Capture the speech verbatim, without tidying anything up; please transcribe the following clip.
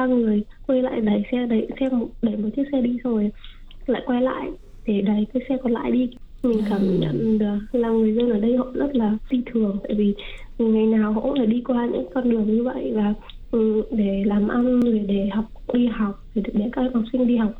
ba người quay lại đẩy xe đẩy xe một đẩy một chiếc xe đi rồi lại quay lại để đẩy cái xe còn lại đi. Mình cảm nhận được là người dân ở đây họ rất là phi thường, tại vì ngày nào họ cũng phải đi qua những con đường như vậy và ừ, để làm ăn, rồi để học đi học, để để các em học sinh đi học